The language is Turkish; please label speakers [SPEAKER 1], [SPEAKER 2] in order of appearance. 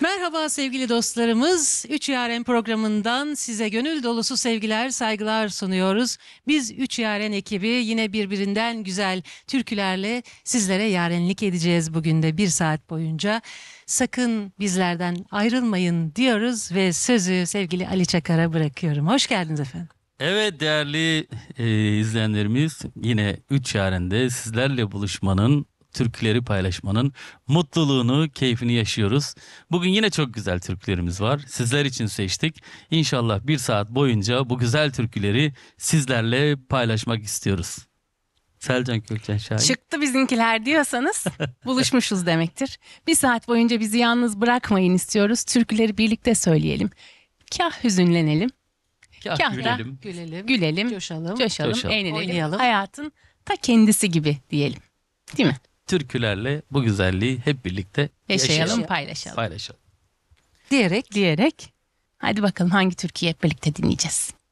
[SPEAKER 1] Merhaba sevgili dostlarımız. Üç Yaren programından size gönül dolusu sevgiler, saygılar sunuyoruz. Biz Üç Yaren ekibi yine birbirinden güzel türkülerle sizlere yarenlik edeceğiz bugün de bir saat boyunca. Sakın bizlerden ayrılmayın diyoruz ve sözü sevgili Ali Çakar'a bırakıyorum. Hoş geldiniz efendim.
[SPEAKER 2] Evet değerli izleyenlerimiz, yine Üç Yaren'de sizlerle buluşmanın, türküleri paylaşmanın mutluluğunu, keyfini yaşıyoruz. Bugün yine çok güzel türkülerimiz var. Sizler için seçtik. İnşallah bir saat boyunca bu güzel türküleri sizlerle paylaşmak istiyoruz. Selcan Kökçen Şahin.
[SPEAKER 3] Çıktı bizimkiler diyorsanız buluşmuşuz demektir. Bir saat boyunca bizi yalnız bırakmayın istiyoruz. Türküleri birlikte söyleyelim. Kah hüzünlenelim,
[SPEAKER 2] Kah
[SPEAKER 3] kah da
[SPEAKER 2] gülelim.
[SPEAKER 3] gülelim,
[SPEAKER 1] Coşalım.
[SPEAKER 3] coşalım, eğlenelim.
[SPEAKER 1] oynayalım.
[SPEAKER 3] Hayatın ta kendisi gibi diyelim. Değil mi?
[SPEAKER 2] Türkülerle bu güzelliği hep birlikte
[SPEAKER 3] Yaşayalım, paylaşalım.
[SPEAKER 2] paylaşalım.
[SPEAKER 1] Diyerek
[SPEAKER 3] Diyerek hadi bakalım hangi türküyü hep birlikte dinleyeceğiz.